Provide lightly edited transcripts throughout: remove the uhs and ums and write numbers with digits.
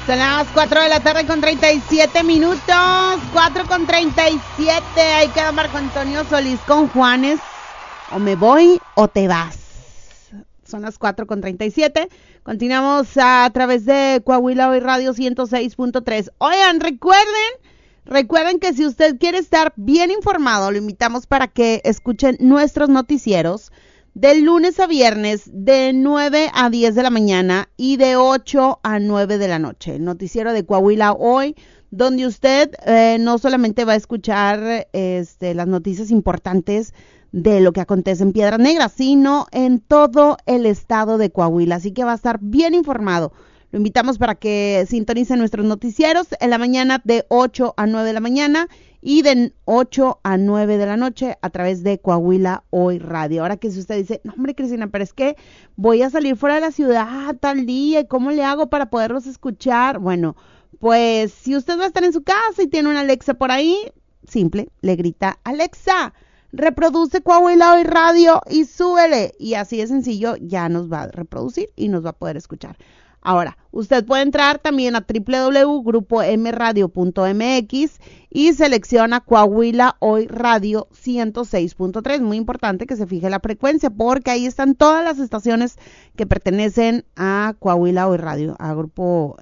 Son las 4 de la tarde con 37 minutos. 4 con 37. Ahí queda Marco Antonio Solís con Juanes. O me voy o te vas. Son las 4 con 37. Continuamos a través de Coahuila Hoy Radio 106.3. Oigan, recuerden que si usted quiere estar bien informado, lo invitamos para que escuchen nuestros noticieros de lunes a viernes, de 9 a 10 de la mañana y de 8 a 9 de la noche. El noticiero de Coahuila Hoy, donde usted no solamente va a escuchar las noticias importantes de lo que acontece en Piedras Negras, sino en todo el estado de Coahuila. Así que va a estar bien informado. Lo invitamos para que sintonice nuestros noticieros en la mañana de 8 a 9 de la mañana y de 8 a 9 de la noche a través de Coahuila Hoy Radio. Ahora que si usted dice, no hombre Cristina, pero es que voy a salir fuera de la ciudad tal día, ¿y cómo le hago para poderlos escuchar? Bueno, pues si usted va a estar en su casa y tiene una Alexa por ahí, simple, le grita, Alexa, reproduce Coahuila Hoy Radio y súbele. Y así de sencillo ya nos va a reproducir y nos va a poder escuchar. Ahora, usted puede entrar también a www.grupomradio.mx y selecciona Coahuila Hoy Radio 106.3. Muy importante que se fije la frecuencia porque ahí están todas las estaciones que pertenecen a Coahuila Hoy Radio, a grupo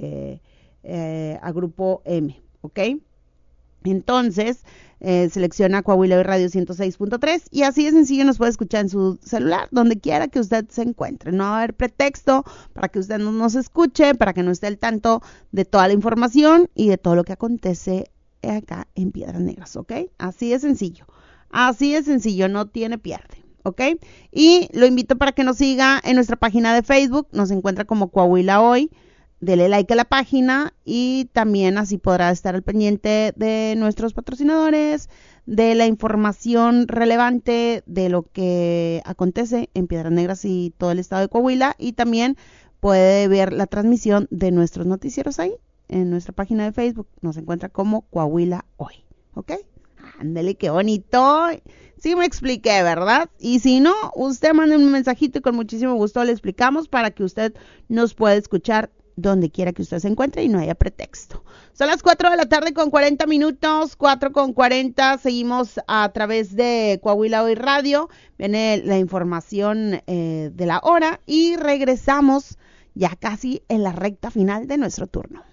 M, ¿ok? Entonces, selecciona Coahuila Hoy Radio 106.3 y así de sencillo nos puede escuchar en su celular, donde quiera que usted se encuentre. No va a haber pretexto para que usted no nos escuche, para que no esté al tanto de toda la información y de todo lo que acontece acá en Piedras Negras, ¿ok? Así de sencillo, no tiene pierde, ¿ok? Y lo invito para que nos siga en nuestra página de Facebook, nos encuentra como Coahuila Hoy. Dele like a la página y también así podrá estar al pendiente de nuestros patrocinadores, de la información relevante de lo que acontece en Piedras Negras y todo el estado de Coahuila, y también puede ver la transmisión de nuestros noticieros ahí en nuestra página de Facebook. Nos encuentra como Coahuila Hoy, ¿ok? Ándele, qué bonito. Sí me expliqué, ¿verdad? Y si no, usted mande un mensajito y con muchísimo gusto le explicamos para que usted nos pueda escuchar donde quiera que usted se encuentre y no haya pretexto. Son las 4 de la tarde con 40 minutos, 4 con 40, seguimos a través de Coahuila Hoy Radio, viene la información de la hora y regresamos ya casi en la recta final de nuestro turno.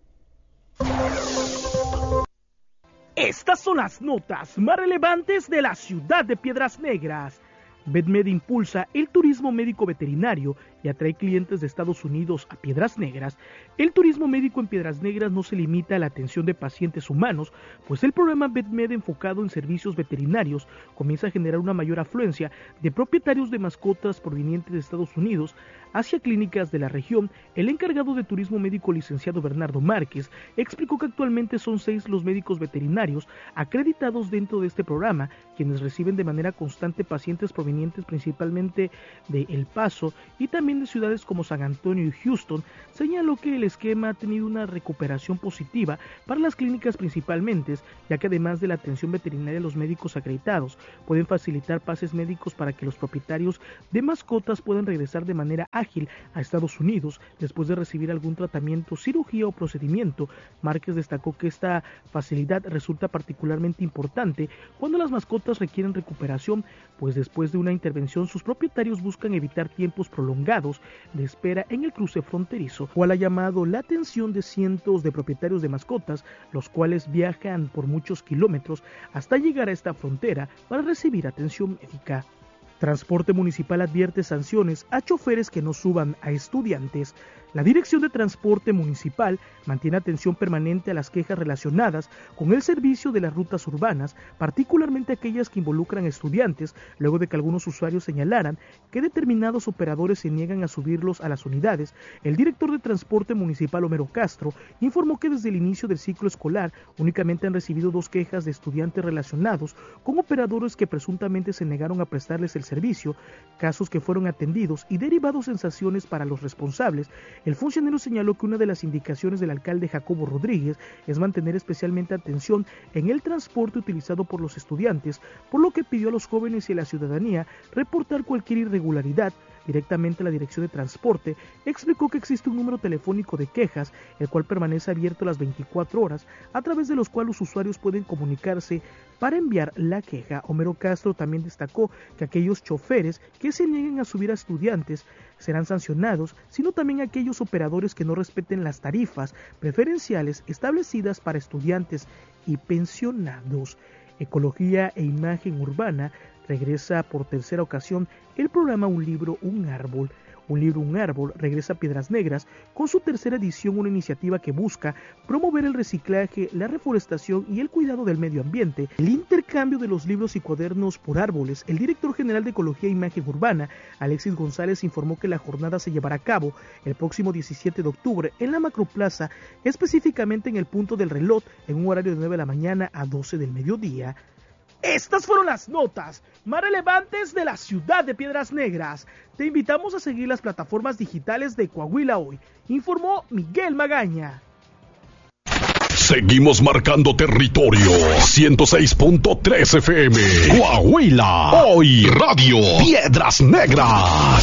Estas son las notas más relevantes de la ciudad de Piedras Negras. VetMed impulsa el turismo médico veterinario y atrae clientes de Estados Unidos a Piedras Negras. El turismo médico en Piedras Negras no se limita a la atención de pacientes humanos, pues el programa VetMed enfocado en servicios veterinarios comienza a generar una mayor afluencia de propietarios de mascotas provenientes de Estados Unidos hacia clínicas de la región. El encargado de turismo médico, licenciado Bernardo Márquez, explicó que actualmente son 6 los médicos veterinarios acreditados dentro de este programa, quienes reciben de manera constante pacientes provenientes principalmente de El Paso y también de ciudades como San Antonio y Houston. Señaló que el esquema ha tenido una recuperación positiva para las clínicas principalmente, ya que además de la atención veterinaria, los médicos acreditados pueden facilitar pases médicos para que los propietarios de mascotas puedan regresar de manera ágil a Estados Unidos después de recibir algún tratamiento, cirugía o procedimiento. Márquez destacó que esta facilidad resulta particularmente importante cuando las mascotas requieren recuperación, pues después de una intervención sus propietarios buscan evitar tiempos prolongados de espera en el cruce fronterizo, cual ha llamado la atención de cientos de propietarios de mascotas, los cuales viajan por muchos kilómetros hasta llegar a esta frontera para recibir atención médica. Transporte Municipal advierte sanciones a choferes que no suban a estudiantes. La Dirección de Transporte Municipal mantiene atención permanente a las quejas relacionadas con el servicio de las rutas urbanas, particularmente aquellas que involucran a estudiantes, luego de que algunos usuarios señalaran que determinados operadores se niegan a subirlos a las unidades. El director de Transporte Municipal, Homero Castro, informó que desde el inicio del ciclo escolar únicamente han recibido 2 quejas de estudiantes relacionados con operadores que presuntamente se negaron a prestarles el servicio, casos que fueron atendidos y derivados en sanciones para los responsables. El funcionario señaló que una de las indicaciones del alcalde Jacobo Rodríguez es mantener especialmente atención en el transporte utilizado por los estudiantes, por lo que pidió a los jóvenes y a la ciudadanía reportar cualquier irregularidad directamente a la Dirección de Transporte, explicó que existe un número telefónico de quejas, el cual permanece abierto las 24 horas, a través de los cuales los usuarios pueden comunicarse para enviar la queja. Homero Castro también destacó que aquellos choferes que se nieguen a subir a estudiantes serán sancionados, sino también aquellos operadores que no respeten las tarifas preferenciales establecidas para estudiantes y pensionados. Ecología e Imagen Urbana regresa por tercera ocasión el programa Un Libro, Un Árbol. Un Libro, Un Árbol regresa a Piedras Negras con su tercera edición, una iniciativa que busca promover el reciclaje, la reforestación y el cuidado del medio ambiente, el intercambio de los libros y cuadernos por árboles. El director general de Ecología e Imagen Urbana, Alexis González, informó que la jornada se llevará a cabo el próximo 17 de octubre en la Macroplaza, específicamente en el punto del reloj, en un horario de 9 de la mañana a 12 del mediodía. Estas fueron las notas más relevantes de la ciudad de Piedras Negras. Te invitamos a seguir las plataformas digitales de Coahuila Hoy, informó Miguel Magaña. Seguimos marcando territorio. 106.3 FM. Coahuila Hoy Radio. Piedras Negras.